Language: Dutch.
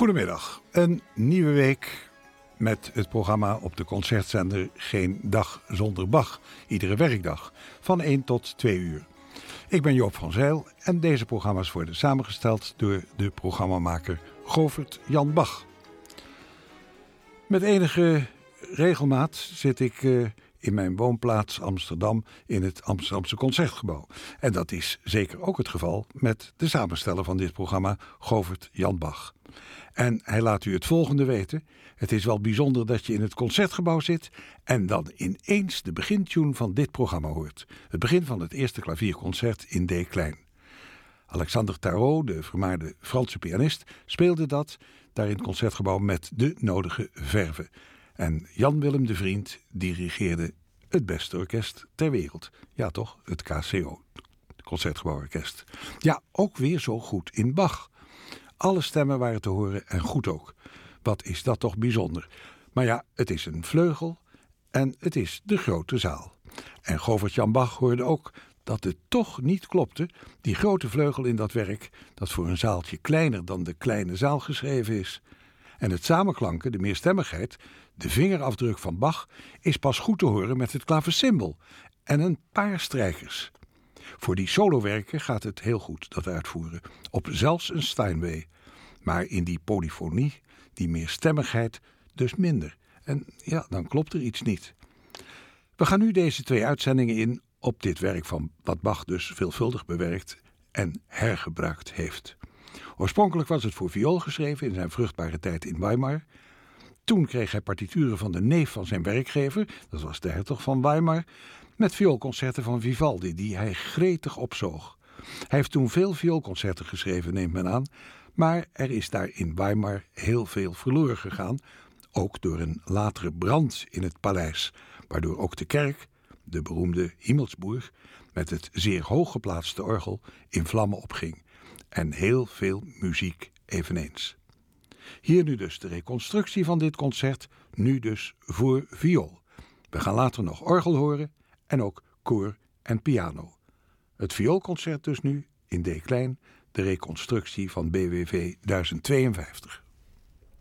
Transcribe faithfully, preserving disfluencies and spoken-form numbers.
Goedemiddag, een nieuwe week met het programma op de concertzender Geen Dag Zonder Bach. Iedere werkdag van één tot twee uur. Ik ben Joop van Zijl en deze programma's worden samengesteld door de programmamaker Govert Jan Bach. Met enige regelmaat zit ik uh, in mijn woonplaats Amsterdam in het Amsterdamse Concertgebouw. En dat is zeker ook het geval met de samensteller van dit programma, Govert Jan Bach. En hij laat u het volgende weten. Het is wel bijzonder dat je in het Concertgebouw zit en dan ineens de begintune van dit programma hoort. Het begin van het eerste klavierconcert in D klein. Alexander Tarot, de vermaarde Franse pianist, speelde dat daar in het Concertgebouw met de nodige verve. En Jan Willem de Vriend dirigeerde het beste orkest ter wereld. Ja toch, het K C O, het Concertgebouworkest. Ja, ook weer zo goed in Bach. Alle stemmen waren te horen en goed ook. Wat is dat toch bijzonder. Maar ja, het is een vleugel en het is de grote zaal. En Govert Jan Bach hoorde ook dat het toch niet klopte. Die grote vleugel in dat werk, dat voor een zaaltje kleiner dan de kleine zaal geschreven is. En het samenklanken, de meerstemmigheid, de vingerafdruk van Bach is pas goed te horen met het klaversymbol en een paar strijkers. Voor die solowerken gaat het heel goed, dat uitvoeren, op zelfs een Steinway. Maar in die polyfonie, die meerstemmigheid, dus minder. En ja, dan klopt er iets niet. We gaan nu deze twee uitzendingen in op dit werk van wat Bach dus veelvuldig bewerkt en hergebruikt heeft. Oorspronkelijk was het voor viool geschreven in zijn vruchtbare tijd in Weimar. Toen kreeg hij partituren van de neef van zijn werkgever, dat was de hertog van Weimar, met vioolconcerten van Vivaldi, die hij gretig opzoog. Hij heeft toen veel vioolconcerten geschreven, neemt men aan, maar er is daar in Weimar heel veel verloren gegaan, ook door een latere brand in het paleis, waardoor ook de kerk, de beroemde Himmelsburg, met het zeer hoog geplaatste orgel in vlammen opging. En heel veel muziek eveneens. Hier nu dus de reconstructie van dit concert, nu dus voor viool. We gaan later nog orgel horen en ook koor en piano. Het vioolconcert dus nu in D klein, de reconstructie van B W V duizend tweeënvijftig.